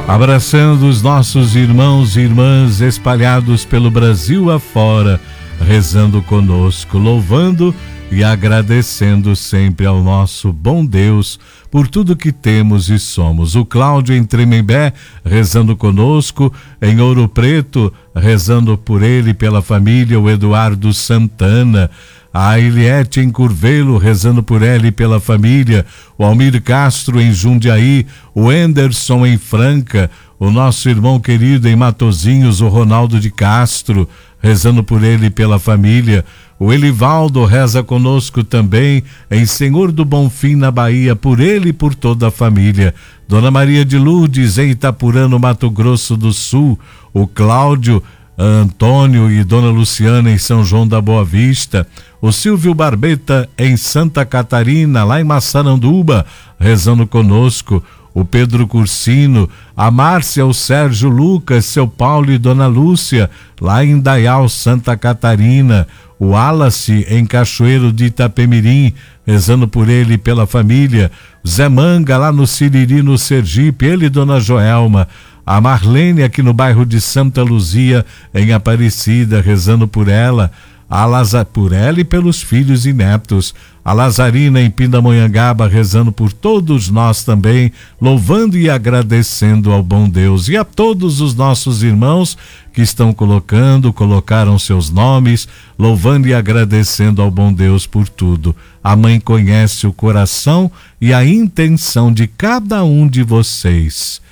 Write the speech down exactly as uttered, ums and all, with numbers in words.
abraçando os nossos irmãos e irmãs espalhados pelo Brasil afora, rezando conosco, louvando e agradecendo sempre ao nosso bom Deus por tudo que temos e somos. O Cláudio em Tremembé rezando conosco, em Ouro Preto rezando por ele e pela família, o Eduardo Santana, a Eliette em Curvelo rezando por ela e pela família, o Almir Castro em Jundiaí, o Anderson em Franca, o nosso irmão querido em Matozinhos, o Ronaldo de Castro, rezando por ele e pela família. O Elivaldo reza conosco também em Senhor do Bonfim, na Bahia, por ele e por toda a família. Dona Maria de Lourdes em Itapurã, no Mato Grosso do Sul. O Cláudio, Antônio e Dona Luciana em São João da Boa Vista. O Silvio Barbeta em Santa Catarina, lá em Massaranduba, rezando conosco. O Pedro Cursino, a Márcia, o Sérgio Lucas, seu Paulo e Dona Lúcia, lá em Dayal, Santa Catarina. O Wallace em Cachoeiro de Itapemirim, rezando por ele e pela família. Zé Manga lá no Siriri, no Sergipe, ele e Dona Joelma. A Marlene aqui no bairro de Santa Luzia, em Aparecida, rezando por ela. A Laza, por ela e pelos filhos e netos. A Lazarina em Pindamonhangaba, rezando por todos nós também, louvando e agradecendo ao bom Deus. E a todos os nossos irmãos que estão colocando, colocaram seus nomes, louvando e agradecendo ao bom Deus por tudo. A mãe conhece o coração e a intenção de cada um de vocês.